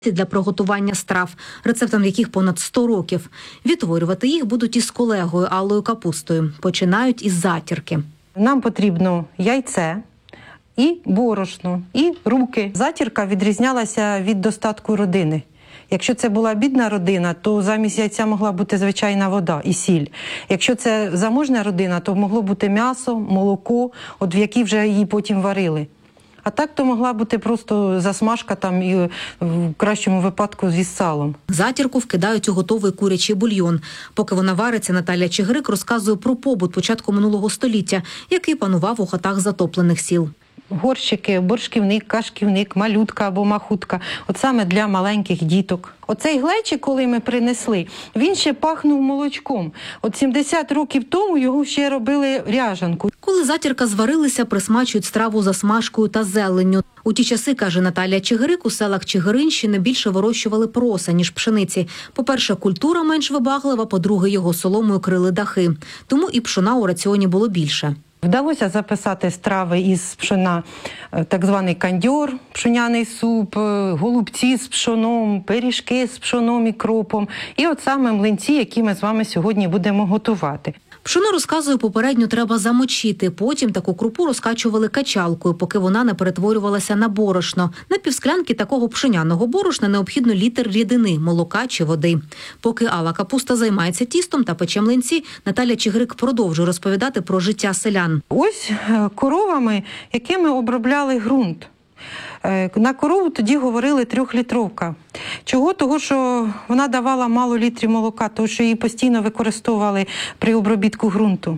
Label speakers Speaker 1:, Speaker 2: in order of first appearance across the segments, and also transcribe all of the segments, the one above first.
Speaker 1: для приготування страв, рецептам яких понад 100 років. Відтворювати їх будуть із колегою Аллою Капустою. Починають із затірки.
Speaker 2: Нам потрібно яйце, і борошно, і руки. Затірка відрізнялася від достатку родини. Якщо це була бідна родина, то замість яйця могла бути звичайна вода і сіль. Якщо це заможна родина, то могло бути м'ясо, молоко, в які вже її потім варили. А так то могла бути просто засмажка там і в кращому випадку зі салом.
Speaker 1: Затірку вкидають у готовий курячий бульйон. Поки вона вариться, Наталя Чигирик розказує про побут початку минулого століття, який панував у хатах затоплених сіл.
Speaker 2: Горщики, борщківник, кашківник, малютка або махутка. От саме для маленьких діток. Оцей глечик, коли ми принесли, він ще пахнув молочком. От 70 років тому його ще робили ряжанку.
Speaker 1: Коли затірка зварилися, присмачують страву засмажкою та зеленню. У ті часи, каже Наталя Чигирик, у селах Чигиринщини більше вирощували проса, ніж пшениці. По-перше, культура менш вибаглива, по-друге, його соломою крили дахи. Тому і пшона у раціоні було більше.
Speaker 2: Вдалося записати страви із пшона, так званий кандьор, пшоняний суп, голубці з пшоном, пиріжки з пшоном і кропом. І от саме млинці, які ми з вами сьогодні будемо готувати.
Speaker 1: Пшоно, розказує, попередньо треба замочити. Потім таку крупу розкачували качалкою, поки вона не перетворювалася на борошно. На півсклянки такого пшеняного борошна необхідно літр рідини, молока чи води. Поки Алла Капуста займається тістом та пече млинці, Наталя Чигирик продовжує розповідати про життя селян.
Speaker 2: Ось коровами, якими обробляли ґрунт. На корову тоді говорили 3-літровка. Чого? Того, що вона давала мало літрів молока, тому що її постійно використовували при обробітку ґрунту.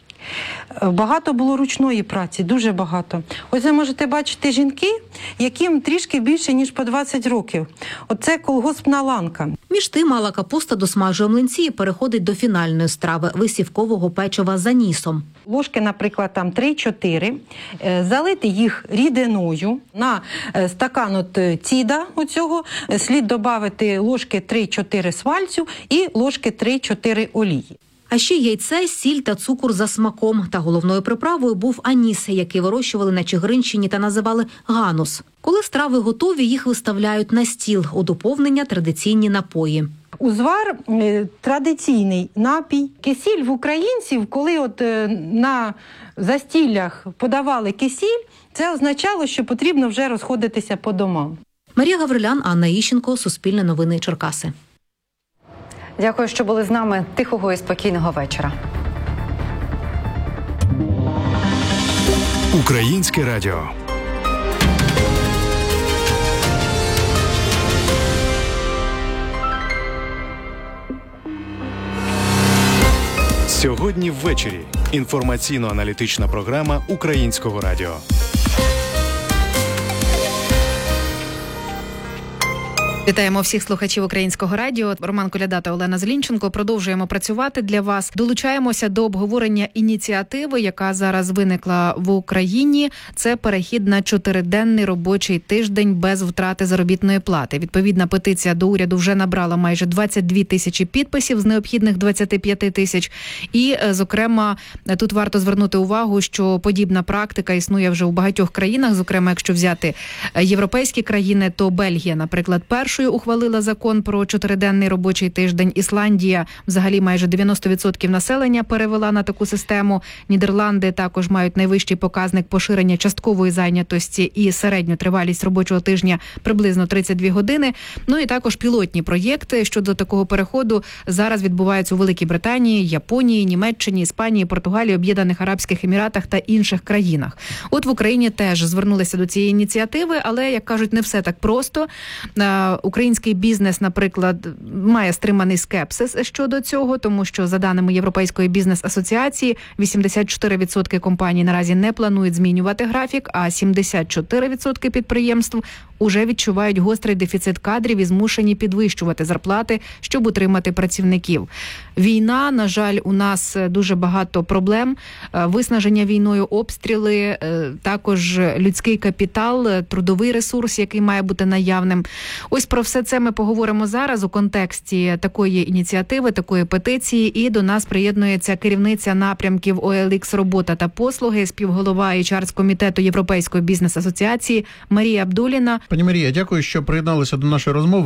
Speaker 2: Багато було ручної праці, дуже багато. Ось ви можете бачити жінки, яким трішки більше, ніж по 20 років. Оце колгоспна ланка.
Speaker 1: Між тим Алла Капуста досмажує млинці і переходить до фінальної страви – висівкового печива з анісом.
Speaker 2: Ложки, наприклад, там 3-4, залити їх рідиною. На стакан ціда оцього слід додати ложки 3-4 свальцю і ложки 3-4 олії.
Speaker 1: А ще яйце, сіль та цукор за смаком. Та головною приправою був аніс, який вирощували на Чигиринщині та називали ганус. Коли страви готові, їх виставляють на стіл. У доповнення традиційні напої.
Speaker 2: Узвар – традиційний напій. Кисіль в українців, коли на застіллях подавали кисіль, це означало, що потрібно вже розходитися по домам.
Speaker 1: Марія Гаврилян, Анна Іщенко, Суспільне новини, Черкаси.
Speaker 3: Дякую, що були з нами. Тихого і спокійного вечора.
Speaker 4: Українське радіо. Сьогодні ввечері. Інформаційно-аналітична програма Українського радіо.
Speaker 5: Вітаємо всіх слухачів Українського радіо. Роман Коляда та Олена Злінченко. Продовжуємо працювати для вас. Долучаємося до обговорення ініціативи, яка зараз виникла в Україні. Це перехід на 4-денний робочий тиждень без втрати заробітної плати. Відповідна петиція до уряду вже набрала майже 22 тисячі підписів з необхідних 25 тисяч. І, зокрема, тут варто звернути увагу, що подібна практика існує вже у багатьох країнах. Зокрема, якщо взяти європейські країни, то Бельгія, наприклад, першою ухвалила закон про 4-денний робочий тиждень. Ісландія взагалі майже 90% населення перевела на таку систему. Нідерланди також мають найвищий показник поширення часткової зайнятості і середню тривалість робочого тижня приблизно 32 години. Ну і також пілотні проєкти щодо такого переходу зараз відбуваються у Великій Британії, Японії, Німеччині, Іспанії, Португалії, Об'єднаних Арабських Еміратах та інших країнах. От в Україні теж звернулися до цієї ініціативи, але, як кажуть, не все так просто. Український бізнес, наприклад, має стриманий скепсис щодо цього, тому що, за даними Європейської бізнес-асоціації, 84% компаній наразі не планують змінювати графік, а 74% підприємств уже відчувають гострий дефіцит кадрів і змушені підвищувати зарплати, щоб утримати працівників. Війна, на жаль, у нас дуже багато проблем. Виснаження війною, обстріли, також людський капітал, трудовий ресурс, який має бути наявним. Ось Про все це ми поговоримо зараз у контексті такої ініціативи, такої петиції. І до нас приєднується керівниця напрямків OLX «Робота та послуги», співголова HR-комітету Європейської бізнес-асоціації Марія Абдуліна.
Speaker 6: Пані Марія, дякую, що приєдналися до нашої розмови.